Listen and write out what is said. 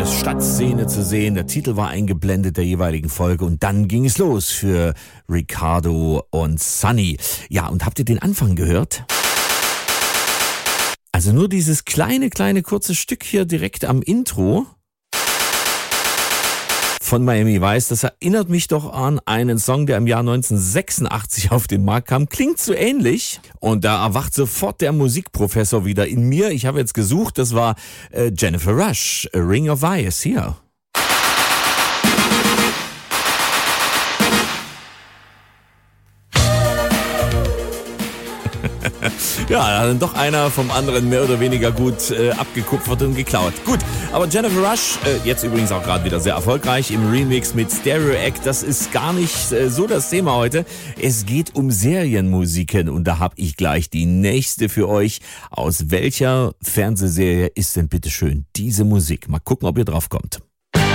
Stadtszene zu sehen. Der Titel war eingeblendet der jeweiligen Folge und dann ging es los für Ricardo und Sunny. Ja, und habt ihr den Anfang gehört? Also nur dieses kleine, kurze Stück hier direkt am Intro von Miami Vice, das erinnert mich doch an einen Song, der im Jahr 1986 auf den Markt kam. Klingt so ähnlich. Und da erwacht sofort der Musikprofessor wieder in mir. Ich habe jetzt gesucht, das war Jennifer Rush, A Ring of Ice hier. Ja, dann doch einer vom anderen mehr oder weniger gut abgekupfert und geklaut. Gut, aber Jennifer Rush, jetzt übrigens auch gerade wieder sehr erfolgreich im Remix mit Stereo Act. Das ist gar nicht so das Thema heute. Es geht um Serienmusiken und da habe ich gleich die nächste für euch. Aus welcher Fernsehserie ist denn bitteschön diese Musik? Mal gucken, ob ihr drauf kommt.